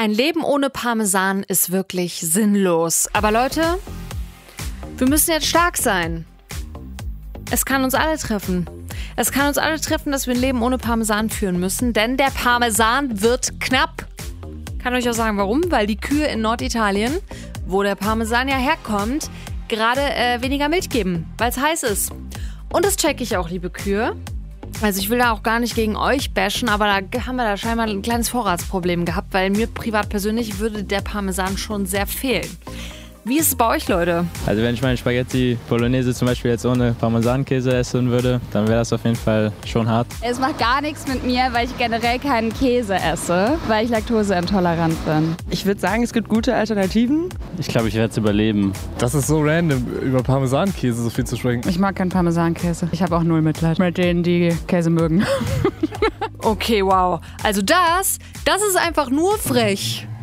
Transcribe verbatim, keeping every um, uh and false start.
ein Leben ohne Parmesan ist wirklich sinnlos. Aber Leute, wir müssen jetzt stark sein. Es kann uns alle treffen. Es kann uns alle treffen, dass wir ein Leben ohne Parmesan führen müssen, denn der Parmesan wird knapp. Kann euch auch sagen, warum? Weil die Kühe in Norditalien, wo der Parmesan ja herkommt, gerade äh, weniger Milch geben, weil es heiß ist. Und das checke ich auch, liebe Kühe. Also ich will da auch gar nicht gegen euch bashen, aber da haben wir da scheinbar ein kleines Vorratsproblem gehabt, weil mir privat persönlich würde der Parmesan schon sehr fehlen. Wie ist es bei euch, Leute? Also wenn ich meine Spaghetti Bolognese zum Beispiel jetzt ohne Parmesankäse essen würde, dann wäre das auf jeden Fall schon hart. Es macht gar nichts mit mir, weil ich generell keinen Käse esse, weil ich laktoseintolerant bin. Ich würde sagen, es gibt gute Alternativen. Ich glaube, ich werde es überleben. Das ist so random, über Parmesankäse so viel zu sprechen. Ich mag keinen Parmesankäse. Ich habe auch null Mitleid mit denen, die Käse mögen. Okay, wow. Also das, das ist einfach nur frech.